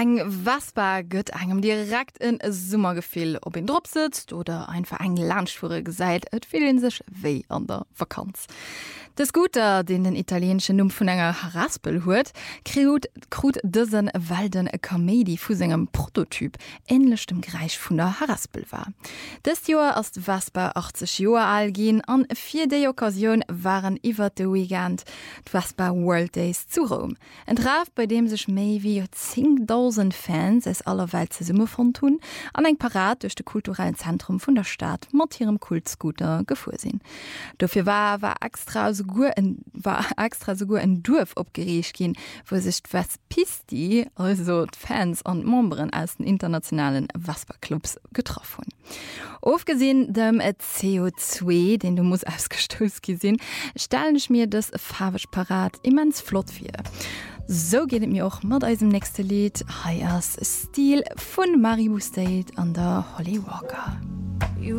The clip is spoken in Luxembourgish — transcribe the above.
Eng Wasper gëtt engem direkt in Summergefühl, ob ihn drop sitzt oder einfach eng Landschwure geseit, et fehlen sech weh an der Vakanz. Das Gute, den italienschen Numm vun enger Haraspel huet, krut dëssen Walden e Comedy vu segem Prototyp ähnlich dem Greich vun der Haraspel war. Des Joer ass Wasper 80 Joer alt gin, an 4 Day Occasion waren iwwer de Weekend d'Wasper World Days zu Rom. Ein Traf, bei dem sech méi wie 10.000 Fans es aller Welt ze Summe von tun, an eng Parat durch de kulturellen Zentrum vun der Stadt mat hirem Kultscooter gefuersinn. Dafür war extra sogar en Dorf opgeregt gin, wo sich Waspisti, also Fans und Membern aus den internationalen Wasperclubs getroffen. Aufgesehen dem CO2, den du musst ausgestoßen gesehen, stellen ich mir das farbig parat immens flott für. So geht es mir auch mit unserem nächsten Lied, High as Steel von Maribu State an der Holly Walker.